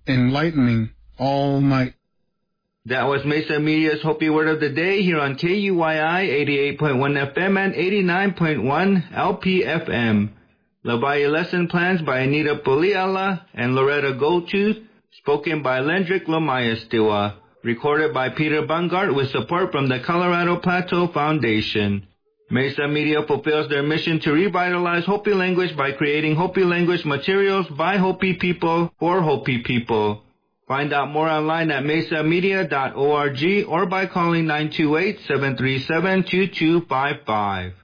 enlightening all night. That was Mesa Media's Hopi Word of the Day here on KUYI 88.1 FM and 89.1 LPFM. Labaya lesson plans by Anita Puliala and Loretta Goldtooth, spoken by Lendrick Lomayastiwa, recorded by Peter Bungart with support from the Colorado Plateau Foundation. Mesa Media fulfills their mission to revitalize Hopi language by creating Hopi language materials by Hopi people for Hopi people. Find out more online at mesamedia.org or by calling 928-737-2255.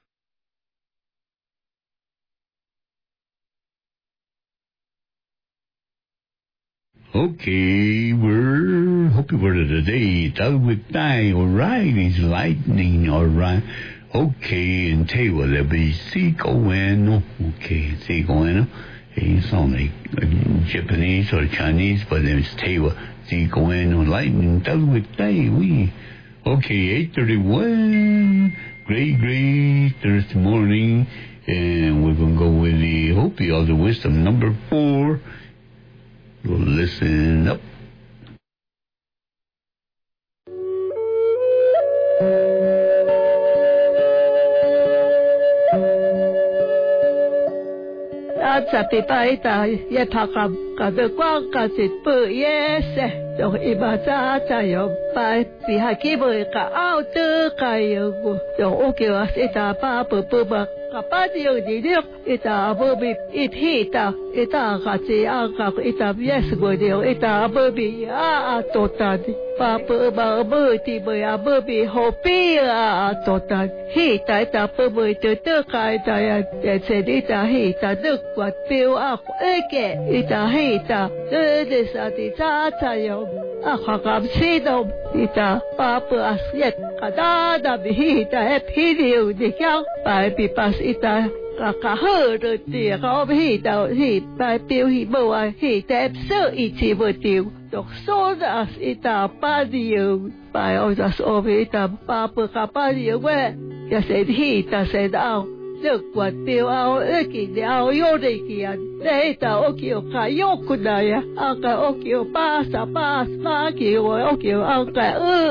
Okay, we're Hopi Word of the Day. Talwitai, all right, it's lightning, all right. Okay, and Tewa, there'll be Sikoeno. Okay, Sikoeno. It sounds like Japanese or Chinese, but it's Tewa, Sikoeno, lightning, Talwitai, we. Okay, 8:31, gray, Thursday morning, and we're going to go with the Hopi of the Wisdom, number 4. Listen up. Pipaita yetaka kadukwa kasitpu yese do ibata tayo pai pihakibu ka autu kayo do okiwa sita pa pupa kapadio didio ita abobi ithita ita kati aka ita yesgodio ita abobi a totadi papa ba abuti ba abobi hopi a totadi hita ita pubu tutu kai ta sedita hita dukwa piu a eke ita hita desa ita tayo akakabsido ita papa asyet kadada bihita epidio dikyang pai pipas ita kakahơ tia có hita hi pai piu hi boa hi tep so iti botiu dok so das ita padio pai odas ovita papa kapadio we ya se hita se dao được quạt tiêu ao eki de ao yo de kia de ta okio kayo kudaya aka okio pasa pa kio okio aka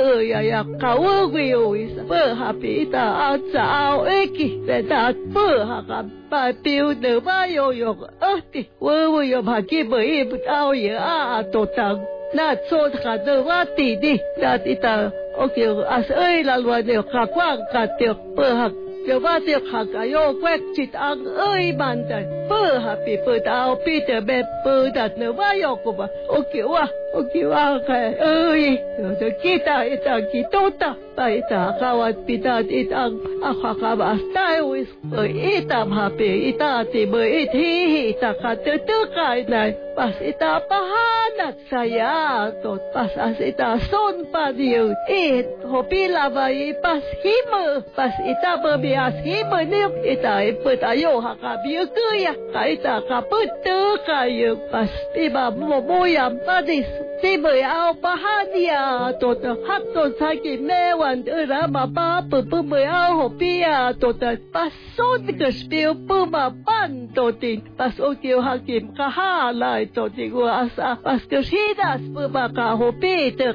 ya ka ugo isa per happy ta atsa ao eki de ta per haka pa tiêu de ba yo ati wo yo ba ki bai ao ye a to tang na so ka de wa ti di da ita okio as la lwa de ka kwang ka tio per hak Điều ba tiệc hạt cả yo quét chít ăn ơi bàn tay bơ happy bơ tao Peter bê bơ đặt nữa ba yo của bà ô kiểu cái ơi rồi kita ita kitota ba ita kawat pita itang akakaba style with ita happy ita ti bơ ithi ita katutu kai này pas ita pahanat saya tot pas as ita son pa diu hopi lavai pas himer pas ita bơ bias himer niu ita put ayo hakabiu kuya kaita kaputu kayu pas iba moyam padis Tiba ao pahadia tota hato saki mewan ura mapa pupu ao hopia tota pason kespil puma pan totin pas okio hakim kahalai toti guasa pas keshidas puma ka hopi te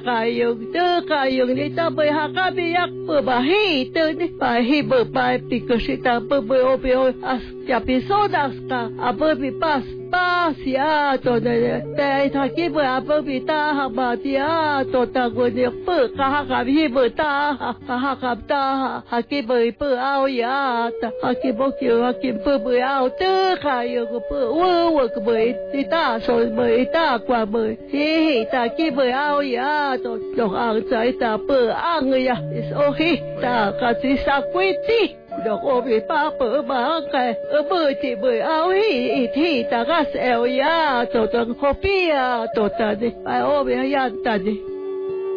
kayung ni tabai hakabiyak puma hi te ni pa hi puma pikesita puma opio as japisodas ka ababi pas ya to de ta ki bu ababi ta ha ba dia to ta go de pu ka ha bi bu ta ha ka ta ha ki bu pu ao ya ta ha ki bo ki ha ki pu bu ao tu ka yo go pu wo ko bu ti ta so bu ta kwa bu hi ta ki bu ao ya to do ang sai ta pu ang ya is okay ta ka si sa kwiti Được ô bị ba bữa ba cái bữa thì bữa áo hi thì ta gas eo ya tổ tầng hộp bia tổ tầng đi ai ô bị yan ta đi